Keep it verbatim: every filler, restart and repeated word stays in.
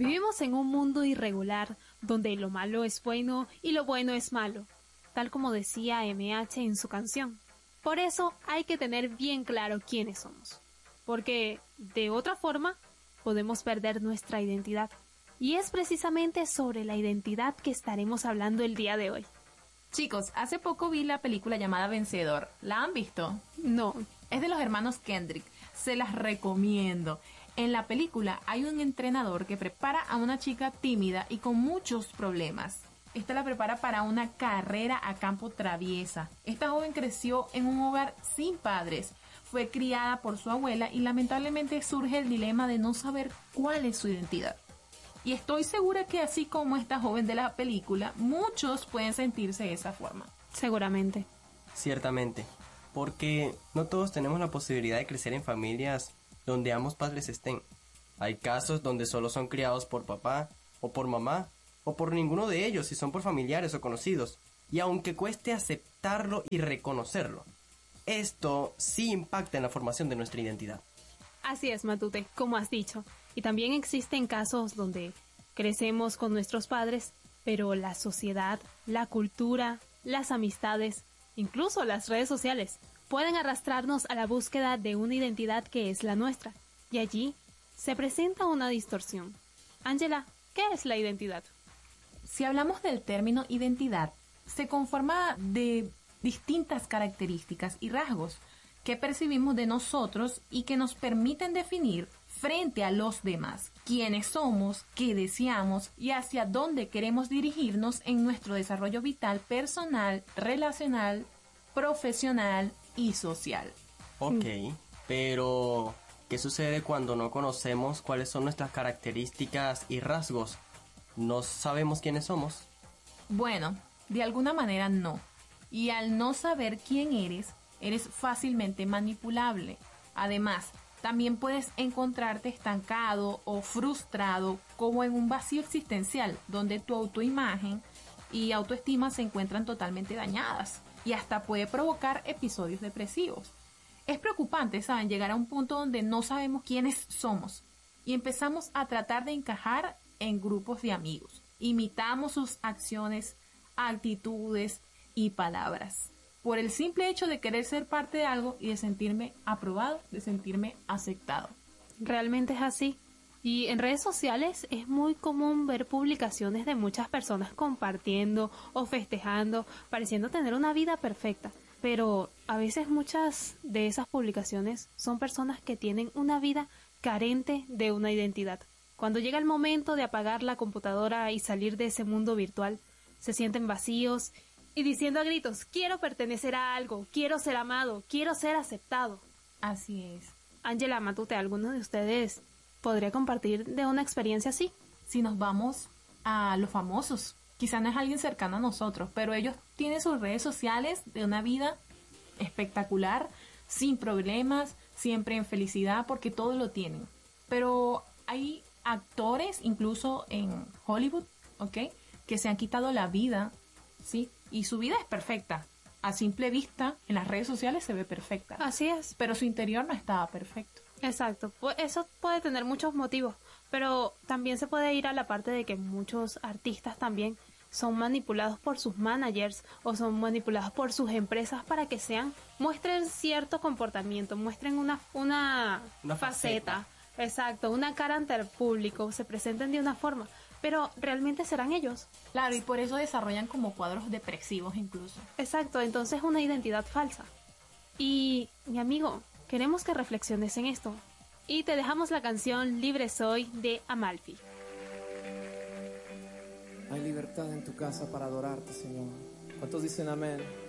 Vivimos en un mundo irregular, donde lo malo es bueno y lo bueno es malo, tal como decía M H en su canción. Por eso hay que tener bien claro quiénes somos, porque de otra forma podemos perder nuestra identidad. Y es precisamente sobre la identidad que estaremos hablando el día de hoy. Chicos, hace poco vi la película llamada Vencedor. ¿La han visto? No. Es de los hermanos Kendrick. Se las recomiendo. En la película hay un entrenador que prepara a una chica tímida y con muchos problemas. Esta la prepara para una carrera a campo traviesa. Esta joven creció en un hogar sin padres. Fue criada por su abuela y lamentablemente surge el dilema de no saber cuál es su identidad. Y estoy segura que así como esta joven de la película, muchos pueden sentirse de esa forma. Seguramente. Ciertamente, porque no todos tenemos la posibilidad de crecer en familias donde ambos padres estén. Hay casos donde solo son criados por papá o por mamá, o por ninguno de ellos si son por familiares o conocidos. Y aunque cueste aceptarlo y reconocerlo, esto sí impacta en la formación de nuestra identidad. Así es, Matute, como has dicho. Y también existen casos donde crecemos con nuestros padres, pero la sociedad, la cultura, las amistades, incluso las redes sociales, pueden arrastrarnos a la búsqueda de una identidad que es la nuestra. Y allí se presenta una distorsión. Ángela, ¿qué es la identidad? Si hablamos del término identidad, se conforma de distintas características y rasgos que percibimos de nosotros y que nos permiten definir frente a los demás quiénes somos, qué deseamos y hacia dónde queremos dirigirnos en nuestro desarrollo vital, personal, relacional, profesional y social. Ok, pero ¿qué sucede cuando no conocemos cuáles son nuestras características y rasgos? ¿No sabemos quiénes somos? Bueno, de alguna manera no. Y al no saber quién eres, eres fácilmente manipulable. Además, también puedes encontrarte estancado o frustrado como en un vacío existencial donde tu autoimagen y autoestima se encuentran totalmente dañadas y hasta puede provocar episodios depresivos. Es preocupante, ¿saben? Llegar a un punto donde no sabemos quiénes somos y empezamos a tratar de encajar en grupos de amigos. Imitamos sus acciones, actitudes y palabras por el simple hecho de querer ser parte de algo y de sentirme aprobado, de sentirme aceptado. Realmente es así. Y en redes sociales es muy común ver publicaciones de muchas personas compartiendo o festejando, pareciendo tener una vida perfecta. Pero a veces muchas de esas publicaciones son personas que tienen una vida carente de una identidad. Cuando llega el momento de apagar la computadora y salir de ese mundo virtual, se sienten vacíos y diciendo a gritos, quiero pertenecer a algo, quiero ser amado, quiero ser aceptado. Así es. Ángela, Matute, ¿alguno de ustedes podría compartir de una experiencia así? Si nos vamos a los famosos, quizá no es alguien cercano a nosotros, pero ellos tienen sus redes sociales de una vida espectacular, sin problemas, siempre en felicidad, porque todo lo tienen. Pero hay actores, incluso en Hollywood, ¿ok?, que se han quitado la vida, ¿sí? Y su vida es perfecta. A simple vista, en las redes sociales se ve perfecta. Así es. Pero su interior no estaba perfecto. Exacto. Pues eso puede tener muchos motivos, pero también se puede ir a la parte de que muchos artistas también son manipulados por sus managers o son manipulados por sus empresas para que sean, muestren cierto comportamiento, muestren una, una, una faceta. faceta. Exacto, una cara ante el público, se presenten de una forma, pero ¿realmente serán ellos? Claro, y por eso desarrollan como cuadros depresivos incluso. Exacto, entonces una identidad falsa. Y, mi amigo, queremos que reflexiones en esto. Y te dejamos la canción Libre Soy de Amalfi. Hay libertad en tu casa para adorarte, Señor. ¿Cuántos dicen amén?